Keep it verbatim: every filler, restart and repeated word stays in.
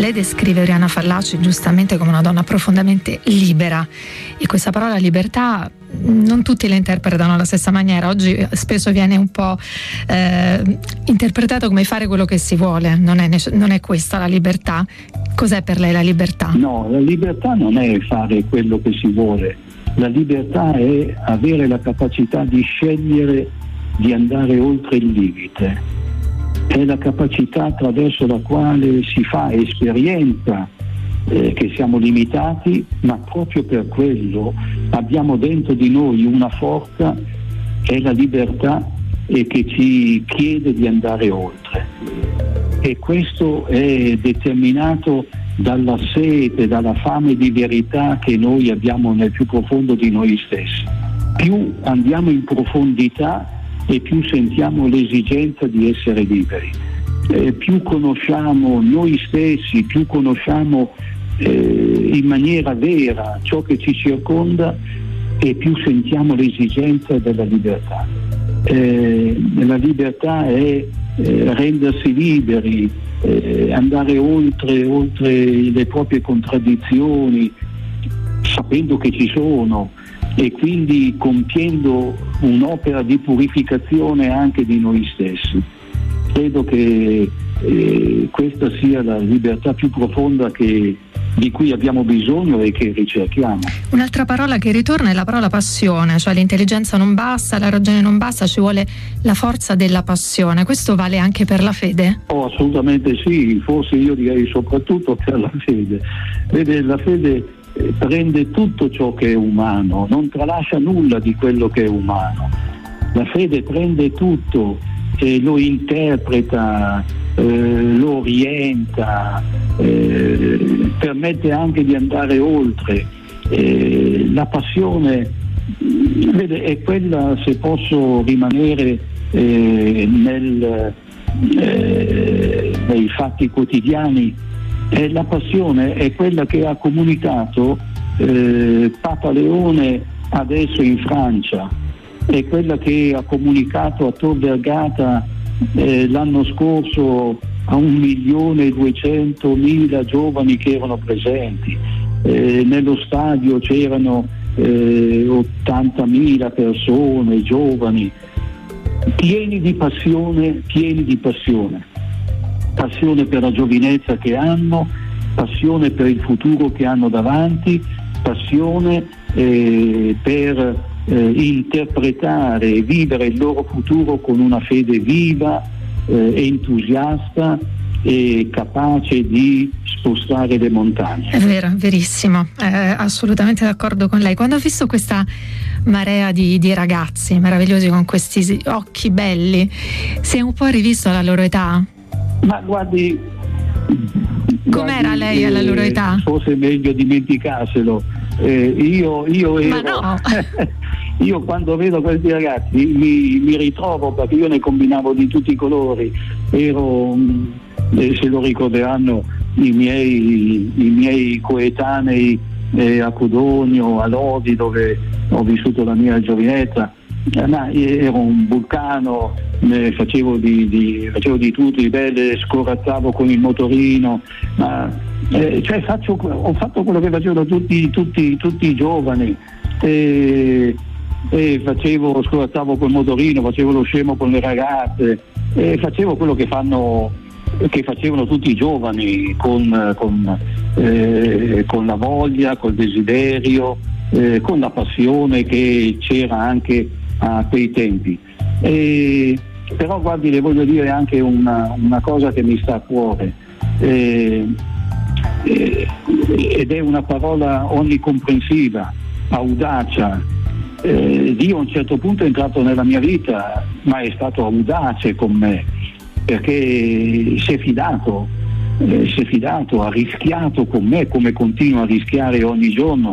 Lei descrive Oriana Fallaci giustamente come una donna profondamente libera, e questa parola libertà non tutti la interpretano alla stessa maniera. Oggi spesso viene un po' eh, interpretato come fare quello che si vuole. Non è, non è questa la libertà. Cos'è per lei la libertà? No, la libertà non è fare quello che si vuole. La libertà è avere la capacità di scegliere di andare oltre il limite. È la capacità attraverso la quale si fa esperienza eh, che siamo limitati, ma proprio per quello abbiamo dentro di noi una forza che è la libertà e che ci chiede di andare oltre. E questo è determinato dalla sete, dalla fame di verità che noi abbiamo nel più profondo di noi stessi. Più andiamo in profondità e più sentiamo l'esigenza di essere liberi. Eh, più conosciamo noi stessi, più conosciamo eh, in maniera vera ciò che ci circonda, e più sentiamo l'esigenza della libertà. Eh, la libertà è eh, rendersi liberi, eh, andare oltre, oltre le proprie contraddizioni, sapendo che ci sono, e quindi compiendo un'opera di purificazione anche di noi stessi. Credo che eh, questa sia la libertà più profonda che, di cui abbiamo bisogno e che ricerchiamo. Un'altra parola che ritorna è la parola passione, cioè l'intelligenza non basta, la ragione non basta, ci vuole la forza della passione. Questo vale anche per la fede? Oh, assolutamente sì, forse io direi soprattutto per la fede. Vede, la fede eh, prende tutto ciò che è umano, non tralascia nulla di quello che è umano. La fede prende tutto e lo interpreta, eh, lo orienta, eh, permette anche di andare oltre. Eh, la passione, vede, è quella, se posso rimanere eh, nel, eh, nei fatti quotidiani, eh, la passione è quella che ha comunicato eh, Papa Leone adesso in Francia, è quella che ha comunicato a Tor Vergata eh, l'anno scorso a un milione e duecentomila giovani che erano presenti. Eh, nello stadio c'erano eh, ottantamila persone, giovani, pieni di passione, pieni di passione. Passione per la giovinezza che hanno, passione per il futuro che hanno davanti, passione eh, per Eh, interpretare e vivere il loro futuro con una fede viva, eh, entusiasta e capace di spostare le montagne. È vero, è verissimo, eh, assolutamente d'accordo con lei. Quando ho visto questa marea di, di ragazzi meravigliosi con questi occhi belli, si è un po' rivisto alla loro età? Ma guardi, com'era guardi, lei alla loro età? Eh, forse è meglio dimenticarselo. Eh, io, io ero... Ma no! Io quando vedo questi ragazzi mi, mi ritrovo, perché io ne combinavo di tutti i colori. Ero, eh, se lo ricorderanno i miei, i miei coetanei eh, a Codogno, a Lodi, dove ho vissuto la mia giovinezza. Eh, ma ero un vulcano, eh, facevo, di, di, facevo di tutto, di belle, scorazzavo con il motorino, ma eh, cioè faccio, ho fatto quello che facevano tutti, tutti, tutti i giovani. Eh, E facevo, scorazzavo col motorino, facevo lo scemo con le ragazze, e facevo quello che fanno, che facevano tutti i giovani, con, con, eh, con la voglia, col desiderio, eh, con la passione che c'era anche a quei tempi. E, però guardi, le voglio dire anche una, una cosa che mi sta a cuore, eh, eh, ed è una parola onnicomprensiva: audacia. Eh, Dio a un certo punto è entrato nella mia vita, ma è stato audace con me, perché si è fidato, eh, si è fidato, ha rischiato con me, come continua a rischiare ogni giorno,